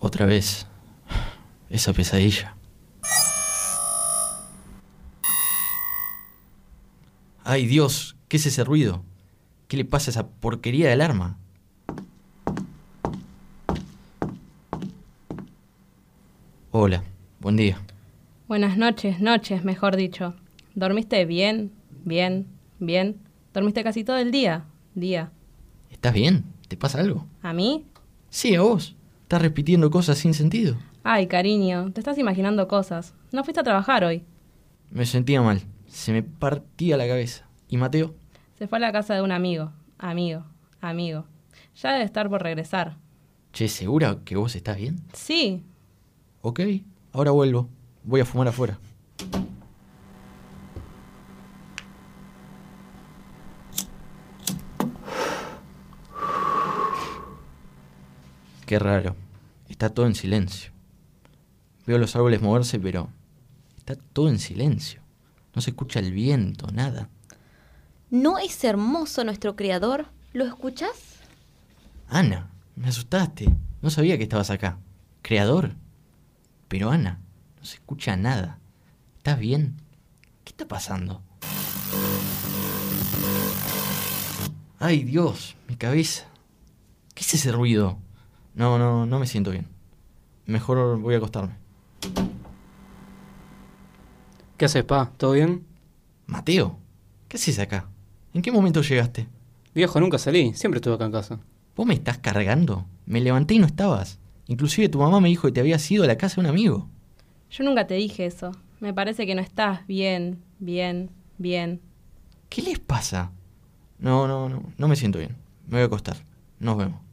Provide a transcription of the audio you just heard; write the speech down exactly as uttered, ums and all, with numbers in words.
Otra vez. Esa pesadilla. ¡Ay, Dios! ¿Qué es ese ruido? ¿Qué le pasa a esa porquería de alarma? Hola, buen día. Buenas noches, noches, mejor dicho. ¿Dormiste bien? Bien, bien. ¿Dormiste casi todo el día? Día. ¿Estás bien? ¿Te pasa algo? ¿A mí? Sí, a vos. Estás repitiendo cosas sin sentido. Ay, cariño, te estás imaginando cosas. No fuiste a trabajar hoy. Me sentía mal. Se me partía la cabeza. ¿Y Mateo? Se fue a la casa de un amigo. Amigo, amigo. Ya debe estar por regresar. Che, ¿segura que vos estás bien? Sí. Ok, ahora vuelvo. Voy a fumar afuera. Qué raro. Está todo en silencio. Veo los árboles moverse, pero está todo en silencio. No se escucha el viento, nada. ¿No es hermoso nuestro creador? ¿Lo escuchás? Ana, me asustaste. No sabía que estabas acá. ¿Creador? Pero Ana, no se escucha nada. ¿Estás bien? ¿Qué está pasando? ¡Ay, Dios! Mi cabeza. ¿Qué es ese ruido? No, no, no me siento bien. Mejor voy a acostarme. ¿Qué haces, pa? ¿Todo bien? Mateo, ¿qué haces acá? ¿En qué momento llegaste? Viejo, nunca salí. Siempre estuve acá en casa. ¿Vos me estás cargando? Me levanté y no estabas. Inclusive tu mamá me dijo que te habías ido a la casa de un amigo. Yo nunca te dije eso. Me parece que no estás bien, bien, bien. ¿Qué les pasa? No, no, no, no me siento bien. Me voy a acostar. Nos vemos.